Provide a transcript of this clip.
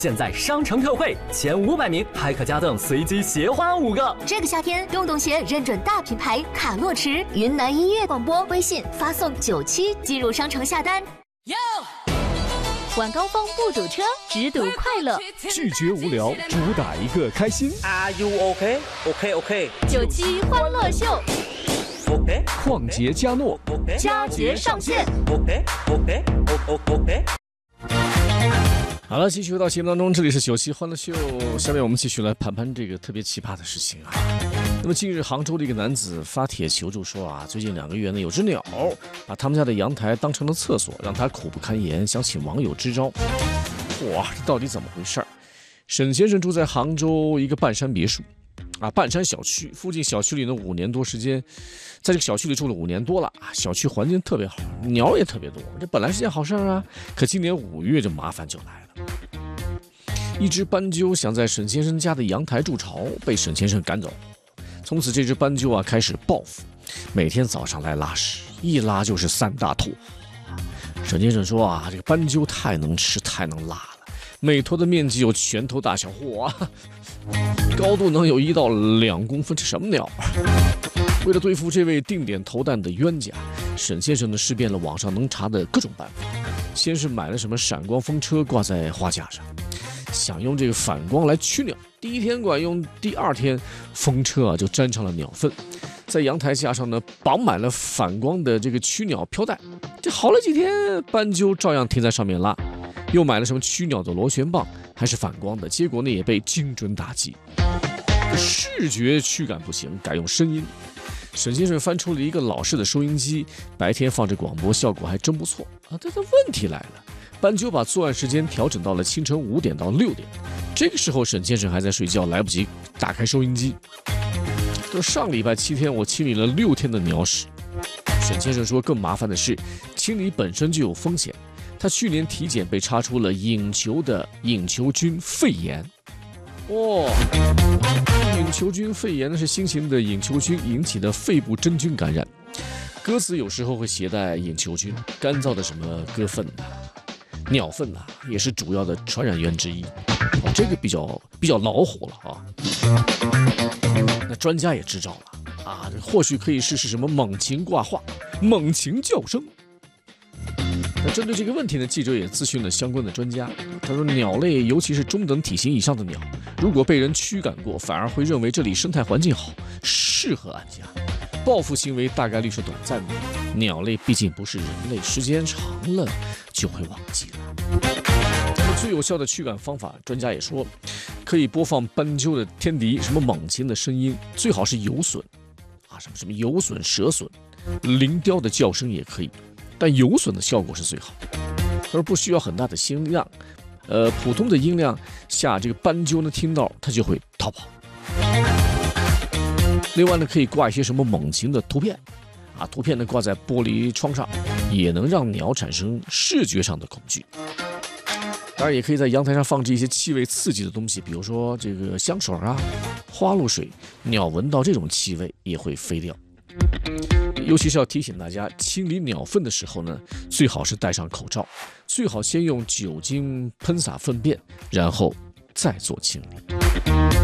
现在商城特惠，前500名还可加赠随机鞋花5个。 这个夏天，洞洞鞋认准大品牌卡洛驰、云南音乐广播，微信发送97进入商城下单。 晚高峰不堵车，只堵快乐。 拒绝无聊，主打一个开心。 Are you OK? OK OK。 97欢乐秀。 OK。 旷杰嘉诺， 佳节上线。 OK OK OK。 好了，继续回到节目当中，这里是97欢乐秀。下面我们继续来盘盘这个特别奇葩的事情啊。那么近日，杭州的一个男子发帖求助说啊，最近2个月呢，有只鸟把他们家的阳台当成了厕所，让他苦不堪言，想请网友支招。哇，这到底怎么回事？沈先生住在杭州一个半山别墅半山小区附近，小区里呢5年多时间，在这个小区里住了5年多了小区环境特别好，鸟也特别多，这本来是件好事啊。可今年5月，这麻烦就来了。一只斑鸠想在沈先生家的阳台筑巢，被沈先生赶走。从此，这只斑鸠开始报复，每天早上来拉屎，一拉就是3大坨。沈先生说这个斑鸠太能吃，太能拉了，每坨的面积有拳头大小，高度能有1到2公分，这什么鸟？为了对付这位定点投弹的冤家，沈先生呢试遍了网上能查的各种办法。先是买了什么闪光风车挂在花架上，想用这个反光来驱鸟。第1天管用，第2天风车就沾上了鸟粪。在阳台架上呢绑满了反光的这个驱鸟飘带。这好了几天，斑鸠照样停在上面拉。又买了什么驱鸟的螺旋棒，还是反光的，结果呢也被精准打击。视觉驱赶不行，改用声音。沈先生翻出了一个老式的收音机，白天放着广播，效果还真不错但问题来了，斑鸠把作案时间调整到了清晨5点到6点。这个时候沈先生还在睡觉，来不及打开收音机。上礼拜7天，我清理了6天的鸟屎。沈先生说，更麻烦的是，清理本身就有风险。他去年体检被查出了隐球菌肺炎。隐球菌肺炎呢是新型的隐球菌引起的肺部真菌感染。鸽子有时候会携带隐球菌，干燥的什么鸽粪鸟粪也是主要的传染源之一。这个比较恼火了那专家也支招了或许可以试试什么猛禽挂画、猛禽叫声。那针对这个问题呢，记者也咨询了相关的专家。他说，鸟类尤其是中等体型以上的鸟，如果被人驱赶过，反而会认为这里生态环境好，适合安家。报复行为大概率是短暂的，鸟类毕竟不是人类，时间长了就会忘记了。最有效的驱赶方法，专家也说，可以播放斑鸠的天敌什么猛禽的声音，最好是有隼什么有隼、蛇隼、林雕的叫声也可以。但有隼的效果是最好的，而不需要很大的音量。普通的音量下，这个斑鸠呢听到它就会逃跑。另外呢，可以挂一些什么猛禽的图片图片呢挂在玻璃窗上，也能让鸟产生视觉上的恐惧。当然，也可以在阳台上放置一些气味刺激的东西，比如说这个香水花露水，鸟闻到这种气味也会飞掉。尤其是要提醒大家，清理鸟粪的时候呢，最好是戴上口罩，最好先用酒精喷洒粪便，然后再做清理。